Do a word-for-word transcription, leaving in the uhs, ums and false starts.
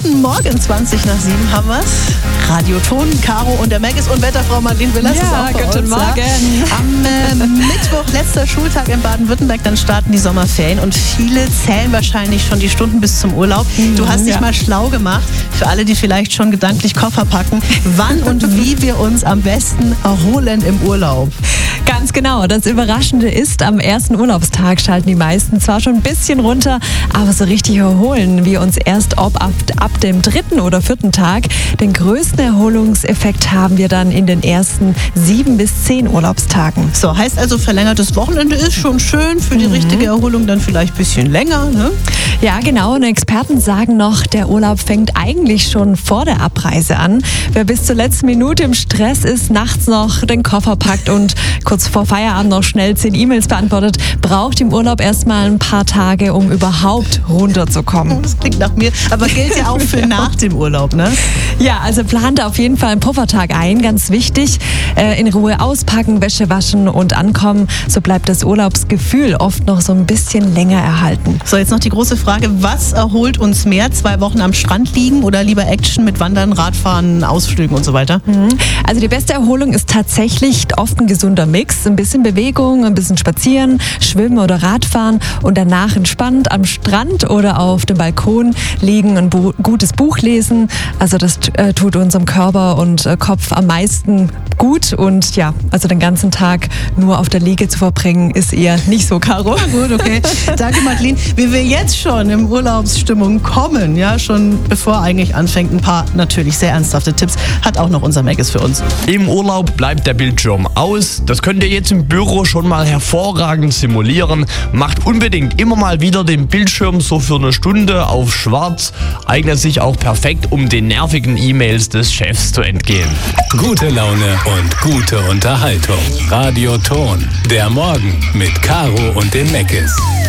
Guten Morgen, zwanzig nach sieben haben wir's. Radio Ton, Caro und der Maggis und Wetterfrau Marlene Willers ja, ist auch bei guten uns. Morgen. Ja. Am äh, Mittwoch, letzter Schultag in Baden-Württemberg, dann starten die Sommerferien und viele zählen wahrscheinlich schon die Stunden bis zum Urlaub. Du hast dich ja. mal schlau gemacht, für alle, die vielleicht schon gedanklich Koffer packen, wann und wie wir uns am besten erholen im Urlaub. Ganz genau. Das Überraschende ist, am ersten Urlaubstag schalten die meisten zwar schon ein bisschen runter, aber so richtig erholen wir uns erst ob ab, ab dem dritten oder vierten Tag. Den größten Erholungseffekt haben wir dann in den ersten sieben bis zehn Urlaubstagen. So, heißt also, verlängertes Wochenende ist schon schön, für die mhm. richtige Erholung dann vielleicht ein bisschen länger, ne? Ja, genau. Und Experten sagen noch, der Urlaub fängt eigentlich schon vor der Abreise an. Wer bis zur letzten Minute im Stress ist, nachts noch den Koffer packt und kurz vor Feierabend noch schnell zehn E-Mails beantwortet, braucht im Urlaub erstmal ein paar Tage, um überhaupt runterzukommen. Das klingt nach mir, aber gilt ja auch für nach dem Urlaub, ne? Ja, also plant auf jeden Fall einen Puffertag ein, ganz wichtig. Äh, in Ruhe auspacken, Wäsche waschen und ankommen. So bleibt das Urlaubsgefühl oft noch so ein bisschen länger erhalten. So, jetzt noch die große Frage, was erholt uns mehr? Zwei Wochen am Strand liegen oder lieber Action mit Wandern, Radfahren, Ausflügen und so weiter? Also die beste Erholung ist tatsächlich oft ein gesunder Mix. Ein bisschen Bewegung, ein bisschen spazieren, schwimmen oder Radfahren und danach entspannt am Strand oder auf dem Balkon liegen, ein bu- gutes Buch lesen. Also das äh, tut unserem Körper und äh, Kopf am meisten gut und ja, also den ganzen Tag nur auf der Liege zu verbringen, ist eher nicht so, Caro. Gut, okay. Danke, Marlene. Wie wir jetzt schon in Urlaubsstimmung kommen, ja, schon bevor eigentlich anfängt, ein paar natürlich sehr ernsthafte Tipps hat auch noch unser Maggis für uns. Im Urlaub bleibt der Bildschirm aus. Das könnt ihr jetzt im Büro schon mal hervorragend simulieren. Macht unbedingt immer mal wieder den Bildschirm so für eine Stunde auf schwarz. Eignet sich auch perfekt, um den nervigen E-Mails des Chefs zu entgehen. Gute Laune und gute Unterhaltung. Radio Ton. Der Morgen mit Caro und dem Maggis.